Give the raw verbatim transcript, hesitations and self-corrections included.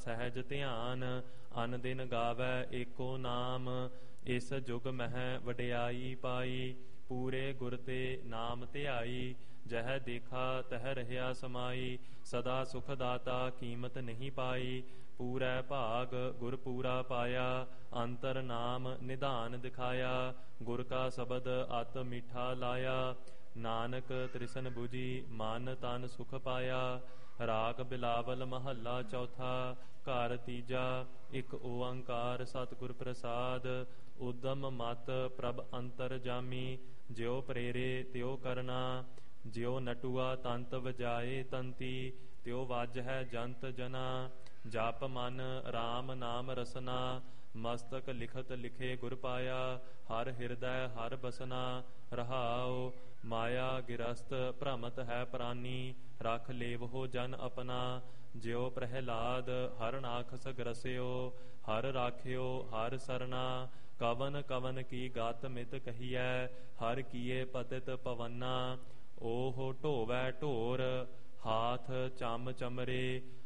ਸਹਿਜ ਧਿਆਨ। ਅਨ ਦਿਨ ਗਾਵੈ ਏਕੋ ਨਾਮ, ਇਸ ਜੁਗ ਮਹਿ ਵਡਿਆਈ ਪਾਈ। ਪੂਰੇ ਗੁਰ ਤੇ ਨਾਮ ਧਿਆਈ, ਜਹ ਦੇਖਾ ਤਹ ਰਹਿਆ ਸਮਾਈ। ਸਦਾ ਸੁਖ ਦਾਤਾ ਕੀਮਤ ਨਹੀਂ ਪਾਈ, ਪੂਰੈ ਭਾਗ ਗੁਰ ਪੂਰਾ ਪਾਇਆ। ਅੰਤਰ ਨਾਮ ਨਿਧਾਨ ਦਿਖਾਇਆ, ਗੁਰ ਕਾ ਸ਼ਬਦ ਅਤ ਮਿੱਠਾ ਲਾਇਆ। ਨਾਨਕ ਤ੍ਰਿਸ਼ਨ ਬੁਝੀ ਮਨ ਤਨ ਸੁਖ ਪਾਇਆ। ਰਾਗ ਬਿਲਾਵਲ ਮਹੱਲਾ ਚੌਥਾ। ਘਰ ਤੀਜਾ। ਇੱਕ ਓੰਕਾਰ ਸਤਿਗੁਰ ਪ੍ਰਸਾਦ। ਉਦਮ ਮਤ ਪ੍ਰਭ ਅੰਤਰ ਜਾਮੀ, ਜਿਉ ਪ੍ਰੇਰੇ ਤਿਉ ਕਰਨਾ। ਜਿਉ ਨਟੂਆ ਤੰਤ ਵਜਾਏ ਤੰਤੀ, ਤਿਉ ਵਾਜਹਿ ਜੰਤ ਜਨਾ। ਜਪ ਮਨ ਰਾਮ ਨਾਮ ਰਸਨਾ, ਮਸਤਕ ਲਿਖਤ ਲਿਖੇ ਗੁਰ ਪਾਇਆ। ਹਰ ਹਿਰਦੈ ਹਰ ਬਸਨਾ ਰਹਾਉ, ਮਾਇਆ ਗਿਰਸਤ ਭ੍ਰਮਤ ਹੈ ਪ੍ਰਾਨੀ। ਰਖ ਲੇਵਹੋ ਜਨ ਆਪਣਾ, ਜਿਉ ਪ੍ਰਹਿਲਾਦ ਹਰ ਨਾਖਸ ਗ੍ਰਸਿਓ। ਹਰ ਰਾਖਿਓ ਹਰ ਸਰਨਾ, ਕਵਨ ਕਵਨ ਕੀ ਗਤ ਮਿਤ ਕਹੀਐ। ਹਰ ਕੀਏ ਪਤਿਤ ਪਵੰਨਾ, ਓਹ ਢੋਵੈ ਢੋਰ ਹਾਥ ਚਮ ਚਮਰੇ।